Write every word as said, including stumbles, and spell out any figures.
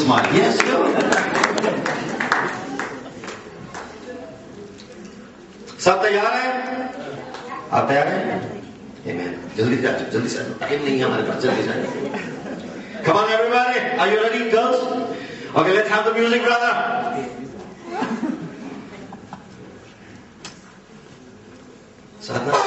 smile. Yes, go. सब तैयार हैं? आप तैयार हैं? Amen. जल्दी से आइए, जल्दी से आइए. टाइम नहीं है हमारे पास, जल्दी से आइए. Come on, everybody. Are you ready, girls? Okay, let's have the music, brother. Sadhana.